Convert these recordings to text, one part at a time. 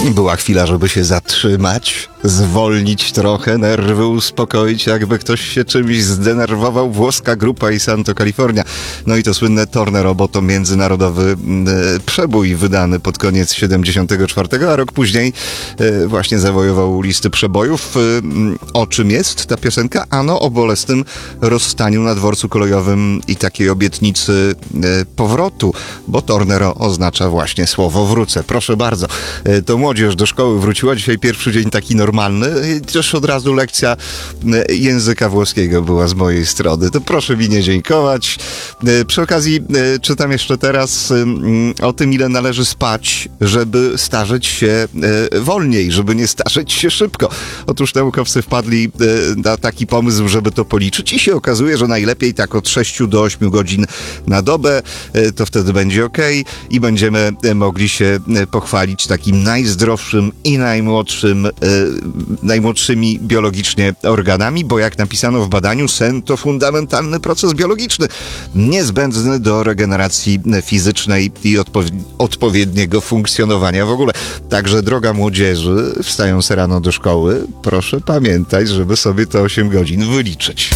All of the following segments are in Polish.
Była chwila, żeby się zatrzymać, zwolnić trochę, nerwy uspokoić, jakby ktoś się czymś zdenerwował. Włoska grupa i Santo California. No i to słynne Tornero, bo to międzynarodowy przebój wydany pod koniec 74, a rok później właśnie zawojował listy przebojów. O czym jest ta piosenka? Ano o bolesnym rozstaniu na dworcu kolejowym i takiej obietnicy powrotu, bo Tornero oznacza właśnie słowo wrócę. Proszę bardzo, to młodzież do szkoły wróciła. Dzisiaj pierwszy dzień taki normalny. Też od razu lekcja języka włoskiego była z mojej strony. To proszę mi nie dziękować. Przy okazji czytam jeszcze teraz o tym, ile należy spać, żeby starzeć się wolniej, żeby nie starzeć się szybko. Otóż naukowcy wpadli na taki pomysł, żeby to policzyć i się okazuje, że najlepiej tak od 6 do 8 godzin na dobę, to wtedy będzie okej i będziemy mogli się pochwalić takim najzdrowszym i najmłodszymi biologicznie organami, bo jak napisano w badaniu, sen to fundamentalny proces biologiczny, niezbędny do regeneracji fizycznej i odpowiedniego funkcjonowania w ogóle. Także droga młodzieży, wstając rano do szkoły, proszę pamiętać, żeby sobie te 8 godzin wyliczyć.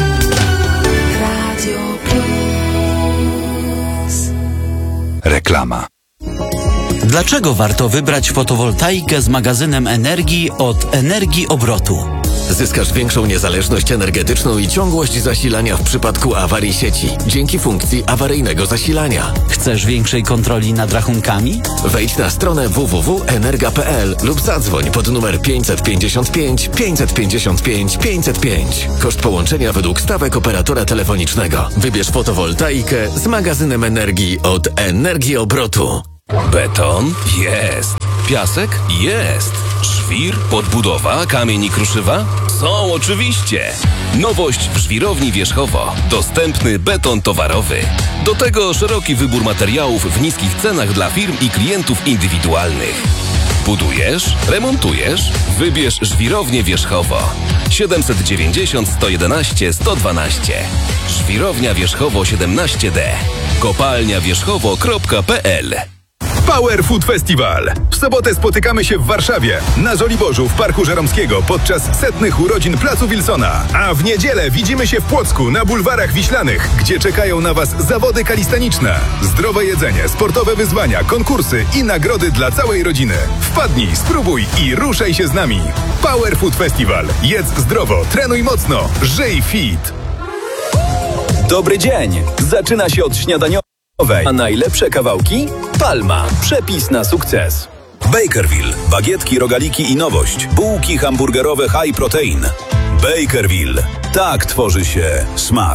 Reklama. Dlaczego warto wybrać fotowoltaikę z magazynem energii od Energii Obrotu? Zyskasz większą niezależność energetyczną i ciągłość zasilania w przypadku awarii sieci dzięki funkcji awaryjnego zasilania. Chcesz większej kontroli nad rachunkami? Wejdź na stronę www.energa.pl lub zadzwoń pod numer 555 555 505. Koszt połączenia według stawek operatora telefonicznego. Wybierz fotowoltaikę z magazynem energii od Energii Obrotu. Beton? Jest. Piasek? Jest. Żwir? Podbudowa? Kamień i kruszywa? Są oczywiście. Nowość w Żwirowni Wierzchowo. Dostępny beton towarowy. Do tego szeroki wybór materiałów w niskich cenach dla firm i klientów indywidualnych. Budujesz? Remontujesz? Wybierz Żwirownię Wierzchowo. 790 111 112. Żwirownia Wierzchowo 17D. kopalniawierzchowo.pl. Power Food Festival. W sobotę spotykamy się w Warszawie, na Żoliborzu w Parku Żeromskiego podczas 100. urodzin Placu Wilsona. A w niedzielę widzimy się w Płocku na bulwarach Wiślanych, gdzie czekają na Was zawody kalistaniczne, zdrowe jedzenie, sportowe wyzwania, konkursy i nagrody dla całej rodziny. Wpadnij, spróbuj i ruszaj się z nami. Power Food Festival. Jedz zdrowo, trenuj mocno, żyj fit. Dobry dzień. Zaczyna się od śniadaniowej. A najlepsze kawałki? Palma. Przepis na sukces. Bakerville. Bagietki, rogaliki i nowość. Bułki hamburgerowe high protein. Bakerville. Tak tworzy się smak.